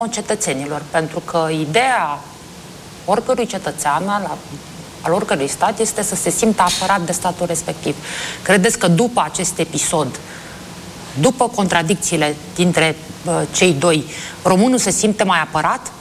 cetățenilor, pentru că ideea oricărui cetățean al oricărui stat este să se simtă apărat de statul respectiv. Credeți că după acest episod, după contradicțiile dintre cei doi, românul se simte mai apărat?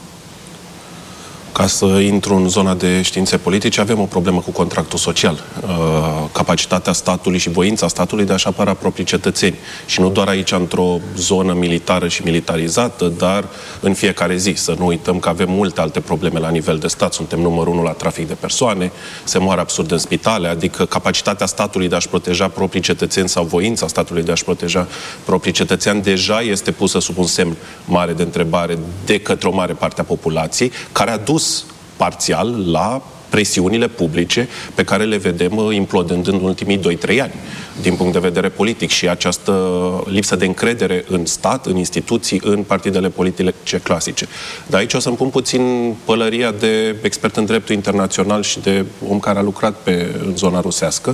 Ca să intru în zona de științe politice, avem o problemă cu contractul social. Capacitatea statului și voința statului de a-și apăra proprii cetățeni. Și nu doar aici, într-o zonă militară și militarizată, dar în fiecare zi. Să nu uităm că avem multe alte probleme la nivel de stat. Suntem numărul 1 la trafic de persoane, se moare absurd în spitale, adică capacitatea statului de a-și proteja proprii cetățeni sau voința statului de a-și proteja proprii cetățeni deja este pusă sub un semn mare de întrebare de către o mare parte a populației, care a dus parțial la presiunile publice pe care le vedem implodând în ultimii 2-3 ani, din punct de vedere politic, și această lipsă de încredere în stat, în instituții, în partidele politice clasice. Dar aici o să-mi pun puțin pălăria de expert în dreptul internațional și de om care a lucrat în zona rusească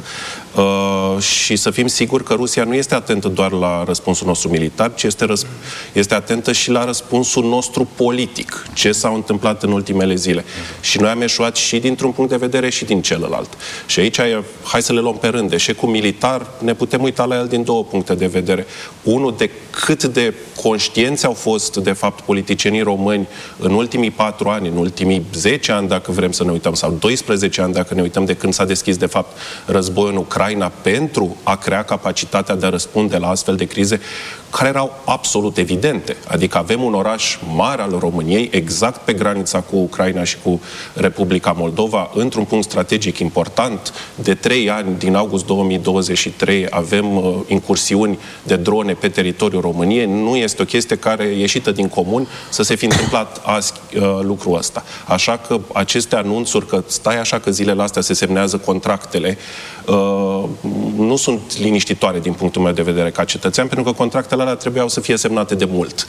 și să fim siguri că Rusia nu este atentă doar la răspunsul nostru militar, ci este atentă și la răspunsul nostru politic. Ce s-a întâmplat în ultimele zile. Și noi am eșuat și dintr-un punct de vedere și din celălalt. Și aici, hai să le luăm pe rând. Eșecul militar, ne putem uita la el din două puncte de vedere. Unul, de cât de conștienți au fost, de fapt, politicienii români în ultimii 4 ani, în ultimii 10 ani, dacă vrem să ne uităm, sau 12 ani, dacă ne uităm de când s-a deschis, de fapt, războiul în Ucraina, pentru a crea capacitatea de a răspunde la astfel de crize, care erau absolut evidente. Adică avem un oraș mare al României, exact pe granița cu Ucraina și cu Republica Moldova, într-un punct strategic important. De 3 ani, din august 2023, avem incursiuni de drone pe teritoriul României. Nu este o chestie care e ieșită din comun să se fi întâmplat azi lucrul ăsta. Așa că aceste anunțuri că stai așa că zilele astea se semnează contractele, nu sunt liniștitoare din punctul meu de vedere ca cetățean, pentru că contractele alea trebuiau să fie semnate de mult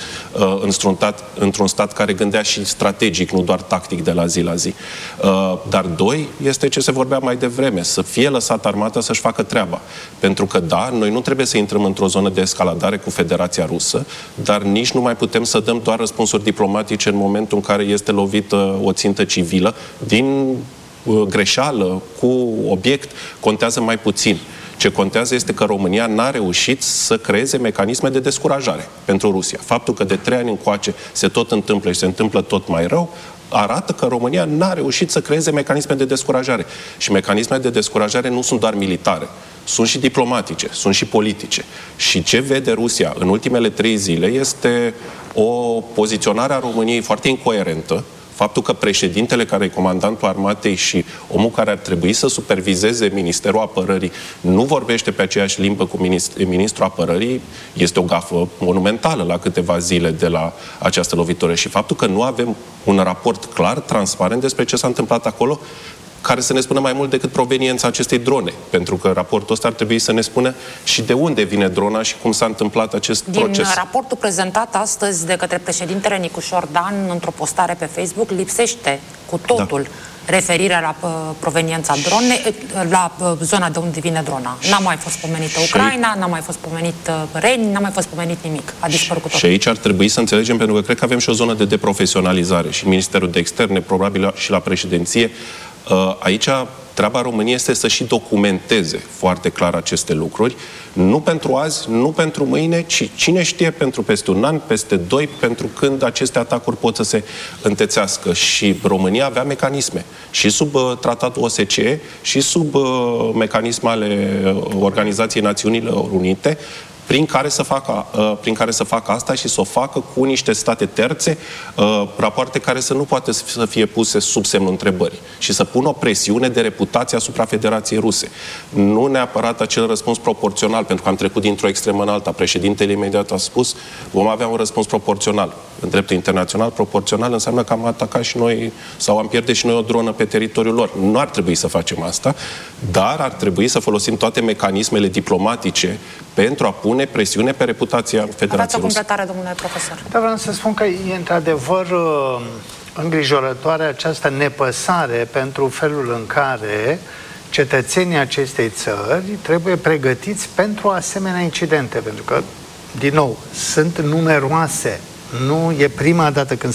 într-un stat care gândea și strategic, nu doar tactic de la zi la zi. Dar doi, este ce se vorbea mai devreme, să fie lăsat armata să-și facă treaba. Pentru că, da, noi nu trebuie să intrăm într-o zonă de escaladare cu Federația Rusă, dar nici nu mai putem să dăm doar răspunsuri diplomatice în momentul în care este lovită o țintă civilă din greșeală, cu obiect, contează mai puțin. Ce contează este că România n-a reușit să creeze mecanisme de descurajare pentru Rusia. Faptul că de 3 ani încoace se tot întâmplă și se întâmplă tot mai rău, arată că România n-a reușit să creeze mecanisme de descurajare. Și mecanismele de descurajare nu sunt doar militare, sunt și diplomatice, sunt și politice. Și ce vede Rusia în ultimele 3 zile este o poziționare a României foarte incoerentă. Faptul că președintele, care e comandantul armatei și omul care ar trebui să supervizeze Ministerul Apărării, nu vorbește pe aceeași limbă cu Ministrul Apărării, este o gafă monumentală la câteva zile de la această lovitură. Și faptul că nu avem un raport clar, transparent despre ce s-a întâmplat acolo, care să ne spună mai mult decât proveniența acestei drone. Pentru că raportul ăsta ar trebui să ne spună și de unde vine drona și cum s-a întâmplat acest proces. Din raportul prezentat astăzi de către președintele Nicușor Dan într-o postare pe Facebook, lipsește cu totul referirea la proveniența dronei, la zona de unde vine drona. N-a mai fost pomenită Ucraina, n-a mai fost pomenit Reni, n-a mai fost pomenit nimic. A dispărut cu totul. Și aici ar trebui să înțelegem, pentru că cred că avem și o zonă de deprofesionalizare și Ministerul de Externe, probabil și la președinție. Aici treaba României este să și documenteze foarte clar aceste lucruri, nu pentru azi, nu pentru mâine, ci cine știe pentru peste 1 an, peste 2, pentru când aceste atacuri pot să se întețească. Și România avea mecanisme, și sub tratatul OSCE, și sub mecanisme ale Organizației Națiunilor Unite, prin care să facă asta și să o facă cu niște state terțe, rapoarte care să nu poate să fie puse sub semnul întrebării și să pună o presiune de reputație asupra Federației Ruse. Nu neapărat acel răspuns proporțional, pentru că am trecut dintr-o extremă în alta. Președintele imediat a spus, vom avea un răspuns proporțional. În dreptul internațional, proporțional înseamnă că am atacat și noi sau am pierde și noi o dronă pe teritoriul lor. Nu ar trebui să facem asta, dar ar trebui să folosim toate mecanismele diplomatice pentru a pune presiune pe reputația Federației Ruse. Aveți o completare, domnule profesor? Da, vreau să spun că e într-adevăr îngrijorătoare această nepăsare pentru felul în care cetățenii acestei țări trebuie pregătiți pentru asemenea incidente, pentru că, din nou, sunt numeroase. Nu e prima dată când